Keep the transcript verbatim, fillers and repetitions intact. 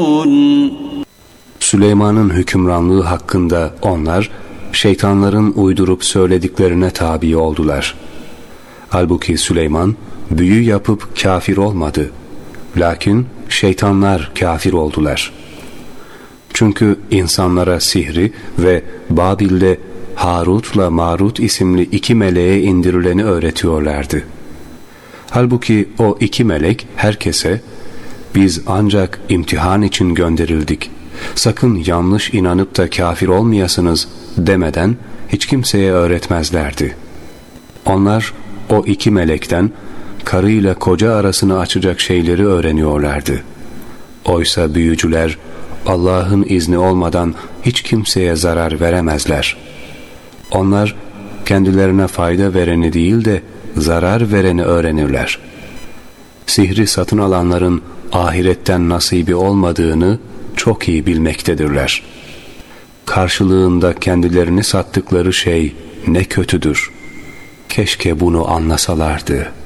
Süleyman'ın hükümranlığı hakkında onlar, şeytanların uydurup söylediklerine tabi oldular. Halbuki Süleyman, büyü yapıp kafir olmadı. Lakin şeytanlar kafir oldular. Çünkü insanlara sihri ve Babil'de Harut'la Marut isimli iki meleğe indirileni öğretiyorlardı. Halbuki o iki melek herkese, biz ancak imtihan için gönderildik, sakın yanlış inanıp da kafir olmayasınız demeden hiç kimseye öğretmezlerdi. Onlar o iki melekten karıyla koca arasını açacak şeyleri öğreniyorlardı. Oysa büyücüler Allah'ın izni olmadan hiç kimseye zarar veremezler. Onlar kendilerine fayda vereni değil de zarar vereni öğrenirler. Sihri satın alanların ahiretten nasibi olmadığını çok iyi bilmektedirler. Karşılığında kendilerini sattıkları şey ne kötüdür. Keşke bunu anlasalardı.